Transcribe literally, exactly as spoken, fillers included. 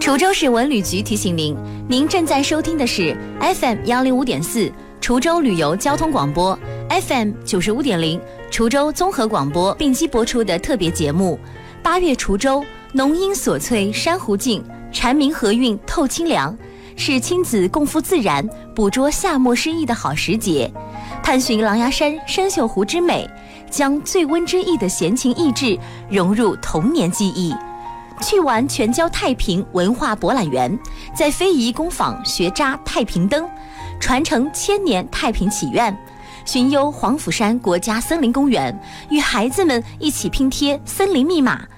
滁州市文旅局提醒您，您正在收听的是 F M 幺零五点四滁州旅游交通广播 ，F M 九十五点零滁州综合广播并机播出的特别节目。八月滁州，浓荫锁翠珊瑚静，蝉鸣和韵透清凉，是亲子共赴自然、捕捉夏末诗意的好时节。探寻狼牙山生锈湖之美，将醉温之意的闲情逸致融入童年记忆。去玩全椒太平文化博览园，在非遗工坊学扎太平灯，传承千年太平祈愿。寻幽黄甫山国家森林公园，与孩子们一起拼贴森林密码，